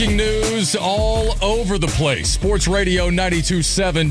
Breaking news all over the place. Sports Radio 92.7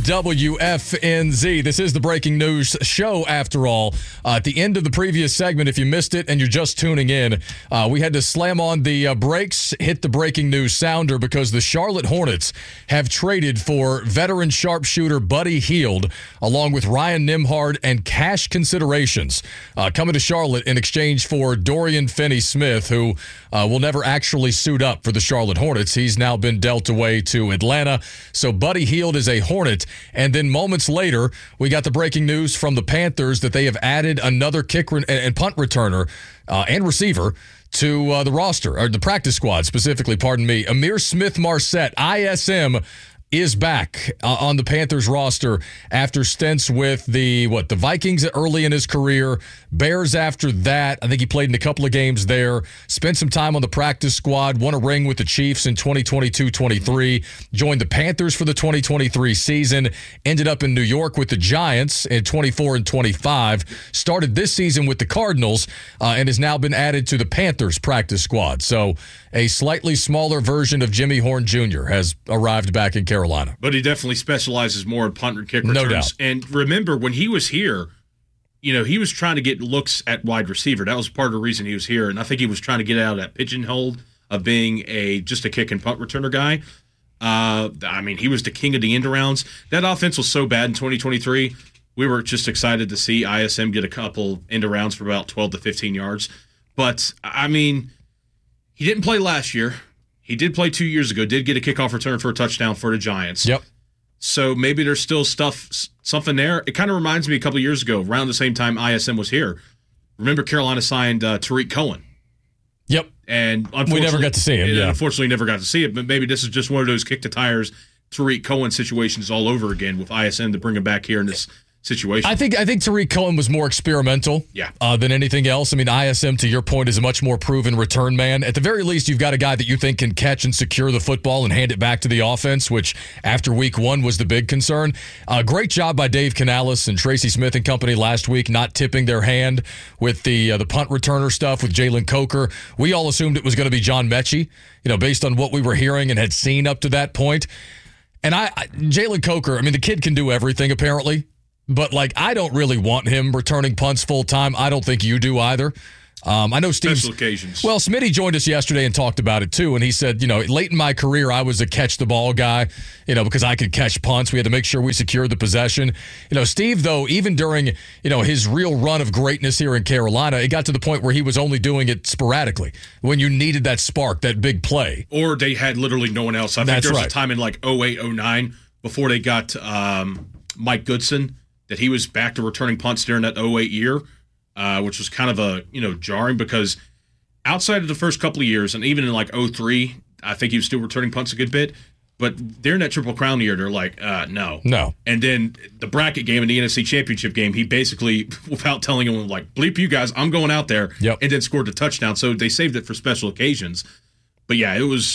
WFNZ. This is the Breaking News Show, after all. At the end of the previous segment, if you missed it and you're just tuning in, we had to slam on the brakes, hit the breaking news sounder, because the Charlotte Hornets have traded for veteran sharpshooter Buddy Hield, along with Ryan Nembhard, and cash considerations coming to Charlotte in exchange for Dorian Finney-Smith, who will never actually suit up for the Charlotte Hornets. He's now been dealt away to Atlanta. So Buddy Hield is a Hornet. And then moments later, we got the breaking news from the Panthers that they have added another kick and punt returner and receiver to the roster, or the practice squad specifically, pardon me. Ihmir Smith-Marsette, ISM, is back on the Panthers roster after stints with the Vikings early in his career, Bears after that. I think he played in a couple of games there, spent some time on the practice squad, won a ring with the Chiefs in 2022-23, joined the Panthers for the 2023 season, ended up in New York with the Giants in 24 and 25, started this season with the Cardinals, and has now been added to the Panthers practice squad. So a slightly smaller version of Jimmy Horn Jr. has arrived back in Carolina. But he definitely specializes more in punt and kick returns. No doubt. And remember, when he was here, he was trying to get looks at wide receiver. That was part of the reason he was here. And I think he was trying to get out of that pigeonhole of being just a kick and punt returner guy. He was the king of the end arounds. That offense was so bad in 2023. We were just excited to see ISM get a couple end arounds for about 12 to 15 yards. But, he didn't play last year. He did play 2 years ago, did get a kickoff return for a touchdown for the Giants. Yep. So maybe there's still something there. It kind of reminds me a couple of years ago, around the same time ISM was here. Remember Carolina signed Tariq Cohen? Yep. And we never got to see him. Unfortunately, never got to see it. But maybe this is just one of those kick the tires Tariq Cohen situations all over again with ISM to bring him back here in this situation. I think Tariq Cohen was more experimental than anything else. ISM, to your point, is a much more proven return man. At the very least, you've got a guy that you think can catch and secure the football and hand it back to the offense, which after week one was the big concern. Great job by Dave Canales and Tracy Smith and company last week, not tipping their hand with the punt returner stuff with Jalen Coker. We all assumed it was going to be John Mechie, based on what we were hearing and had seen up to that point. And Jalen Coker, the kid can do everything apparently. But, I don't really want him returning punts full-time. I don't think you do either. I know Steve. Special occasions. Well, Smitty joined us yesterday and talked about it, too. And he said, late in my career, I was a catch-the-ball guy, because I could catch punts. We had to make sure we secured the possession. Steve, though, even during, his real run of greatness here in Carolina, it got to the point where he was only doing it sporadically when you needed that spark, that big play. Or they had literally no one else. I think there was a time in, 08, 09, before they got Mike Goodson, that he was back to returning punts during that 08 year, which was kind of jarring, because outside of the first couple of years, and even in 03, I think he was still returning punts a good bit. But during that Triple Crown year, they're like, no. And then the bracket game and the NFC Championship game, he basically, without telling anyone, bleep you guys, I'm going out there, and then scored the touchdown. So they saved it for special occasions. But yeah,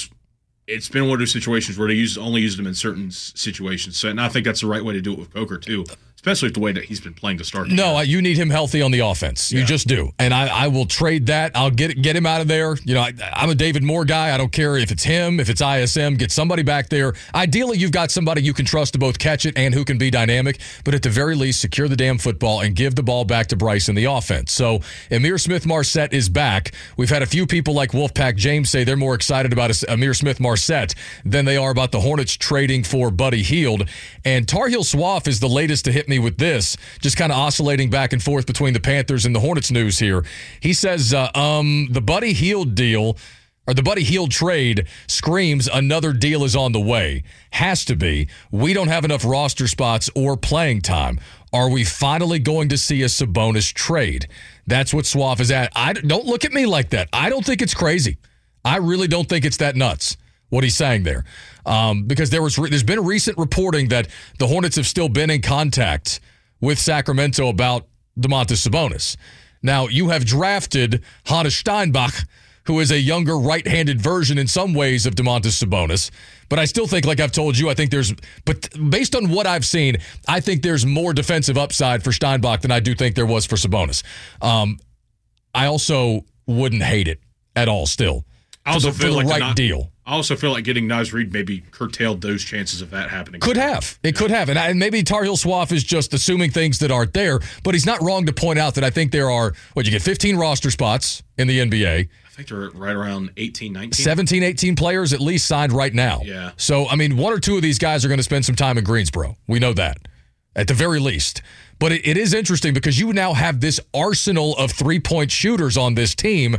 it's been one of those situations where they only used them in certain situations. So, and I think that's the right way to do it with Coker, too. Especially with the way that he's been playing to start. No, you need him healthy on the offense. You just do. And I will trade that. I'll get him out of there. I'm a David Moore guy. I don't care if it's him, if it's ISM. Get somebody back there. Ideally, you've got somebody you can trust to both catch it and who can be dynamic. But at the very least, secure the damn football and give the ball back to Bryce in the offense. So Ihmir Smith-Marsette is back. We've had a few people like Wolfpack James say they're more excited about Ihmir Smith-Marsette than they are about the Hornets trading for Buddy Hield. And Tar Heel Swaff is the latest to hit me with this, just kind of oscillating back and forth between the Panthers and the Hornets news here. He says the Buddy Hield deal, or the Buddy Hield trade, screams another deal is on the way. Has to be. We don't have enough roster spots or playing time. Are we finally going to see a Sabonis trade? That's what Swaff is at. Don't look at me like that. I don't think it's crazy. I really don't think it's that nuts, what he's saying there. Because there's been recent reporting that the Hornets have still been in contact with Sacramento about Domantas Sabonis. Now, you have drafted Hannes Steinbach, who is a younger right-handed version in some ways of Domantas Sabonis. But I still think, like I've told you, but based on what I've seen, I think there's more defensive upside for Steinbach than I do think there was for Sabonis. I also wouldn't hate it at all still. I also for the right deal. I also feel like getting Naz Reid maybe curtailed those chances of that happening. Could have. And maybe Tar Heel Swaff is just assuming things that aren't there, but he's not wrong to point out that I think there are, you get 15 roster spots in the NBA. I think they're right around 18, 19. 17, 18 players at least signed right now. Yeah. So, I mean, one or two of these guys are going to spend some time in Greensboro. We know that, at the very least. But it is interesting because you now have this arsenal of three-point shooters on this team.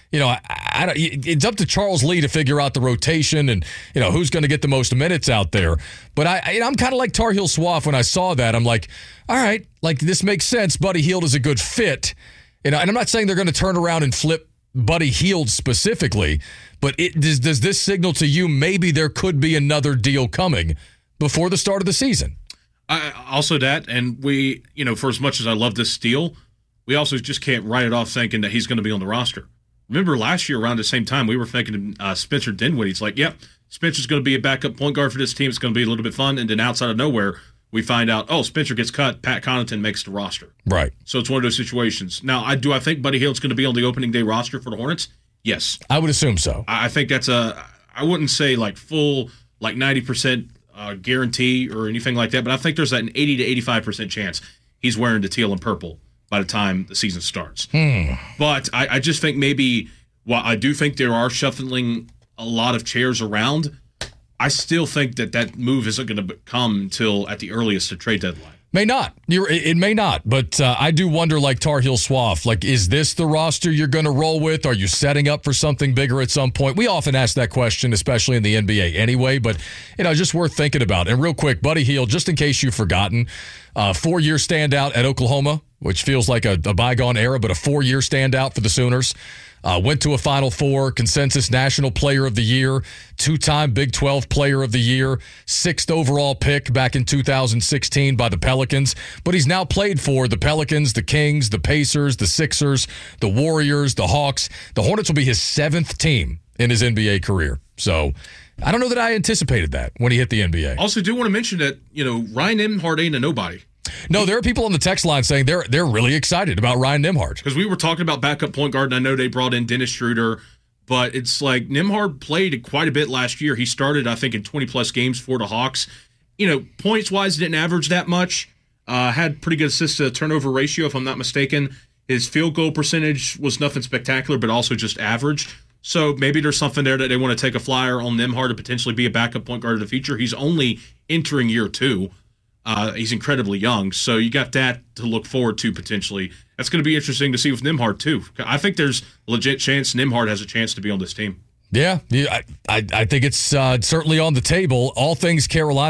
It's up to Charles Lee to figure out the rotation and, who's going to get the most minutes out there. But I'm kind of like Tar Heel Swaff when I saw that. I'm like, all right, this makes sense. Buddy Hield is a good fit. And I'm not saying they're going to turn around and flip Buddy Hield specifically, but does this signal to you maybe there could be another deal coming before the start of the season? Also that, and we, for as much as I love this deal, we also just can't write it off thinking that he's going to be on the roster. Remember last year around the same time, we were thinking Spencer Dinwiddie. It's like, yep, Spencer's going to be a backup point guard for this team. It's going to be a little bit fun. And then outside of nowhere, we find out, Spencer gets cut. Pat Connaughton makes the roster. Right. So it's one of those situations. Now, I think Buddy Hield's going to be on the opening day roster for the Hornets? Yes. I would assume so. I think that's I wouldn't say full, 90% guarantee or anything like that, but I think there's an 80 to 85% chance he's wearing the teal and purple by the time the season starts. But I just think maybe, while I do think there are shuffling a lot of chairs around, I still think that move isn't going to come until at the earliest the trade deadline. May not. It may not. But I do wonder, like Tar Heel Swaff, is this the roster you're going to roll with? Are you setting up for something bigger at some point? We often ask that question, especially in the NBA anyway, but just worth thinking about. And real quick, Buddy Hield, just in case you've forgotten, 4-year standout at Oklahoma, which feels like a bygone era, but a 4-year standout for the Sooners. Went to a Final Four, consensus National Player of the Year, 2-time Big 12 Player of the Year, 6th overall pick back in 2016 by the Pelicans. But he's now played for the Pelicans, the Kings, the Pacers, the Sixers, the Warriors, the Hawks. The Hornets will be his 7th team in his NBA career. So I don't know that I anticipated that when he hit the NBA. Also, do want to mention that, Ryan Nembhard ain't a nobody. No, there are people on the text line saying they're really excited about Ryan Nembhard. Because we were talking about backup point guard, and I know they brought in Dennis Schroeder, but it's like Nembhard played quite a bit last year. He started, I think, in 20-plus games for the Hawks. Points-wise, didn't average that much. Had pretty good assist-to-turnover ratio, if I'm not mistaken. His field goal percentage was nothing spectacular, but also just average. So maybe there's something there that they want to take a flyer on Nembhard to potentially be a backup point guard in the future. He's only entering year 2. He's incredibly young, so you got that to look forward to potentially. That's going to be interesting to see with Nembhard, too. I think there's a legit chance Nembhard has a chance to be on this team. Yeah, I think it's certainly on the table. All things Carolina.